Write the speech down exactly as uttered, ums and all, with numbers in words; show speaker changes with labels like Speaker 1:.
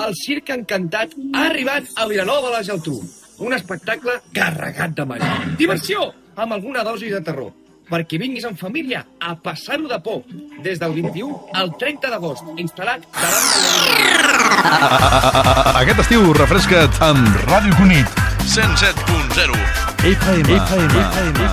Speaker 1: el Circ Encantat ha arribat a Vilanova de la Geltrú. Un espectacle carregat de màgia. Diversió, amb alguna dosi de terror. Perquè vinguis en família a passar-ho de por. Des del vint-i-u al trenta d'agost, instal·lat davant de...
Speaker 2: Aquest estiu refresca't amb Ràdio Cunit. cent set punt zero F M.